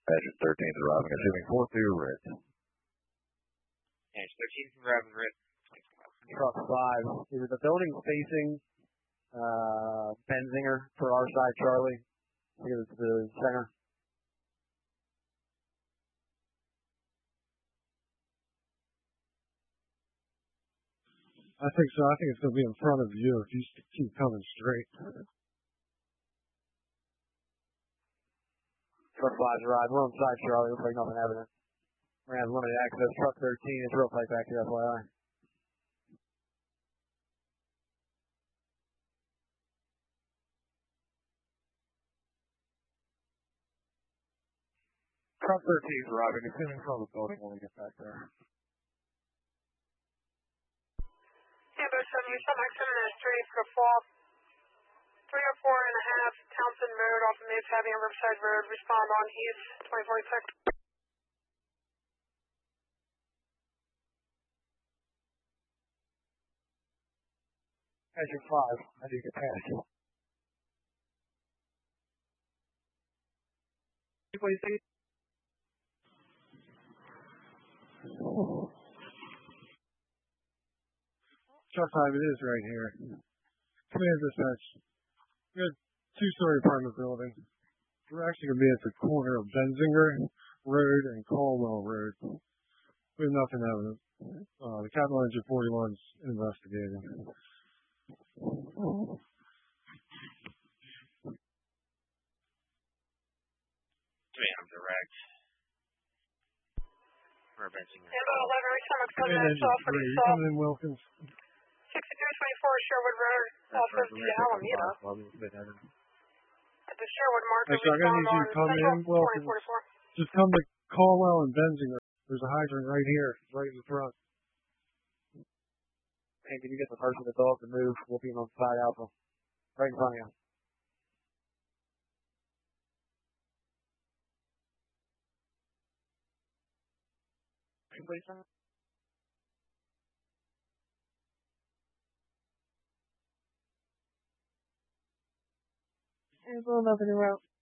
Badger 13 is arriving, assuming 4-2 red. Badger 13 from arriving red. Truck 5. Is it the building facing Benzinger for our side, Charlie? I think it's the center. I think so. I think it's going to be in front of you if you keep coming straight. Truck 5's arrived. We're on side, Charlie. Looks like nothing evident. We're going to have limited access. Truck 13 is real tight back here, FYI. Truck 13 is arriving. Assuming from the building when we get back there. Amber 7, you saw my center street for fall. 304 and a half, Townsend Road off of Mays Heavy on Riverside Road. Respond on East 2046. Badger 5, how do you get past you? What do you think? Truck 5, it is right here. Command dispatch. We have two-story apartment building. We're actually going to be at the corner of Benzinger Road and Caldwell Road. We have nothing evident. The Capital Engine 41's investigating. Command direct. For Benzinger. Amber 11, return my Command Engine 3, you coming in, Wilkins? 6324 Sherwood Road off of the Alameda. At the Sherwood marker, Hey, so I'm going to need you to come in, Wilkins. Just come to Caldwell and Benzinger. There's a hydrant right here, right in the front. And can you get the person that's off to move? We'll be on side alpha. Right in front of you. Please, sir. We'll over the road.